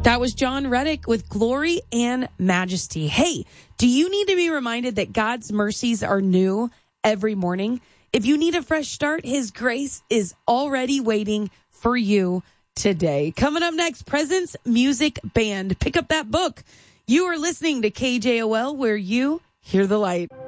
That was John Reddick with Glory and Majesty. Hey, do you need to be reminded that God's mercies are new every morning? If you need a fresh start, His grace is already waiting for you today. Coming up next, Presence Music Band. Pick up that book. You are listening to KJOL, where you hear the light.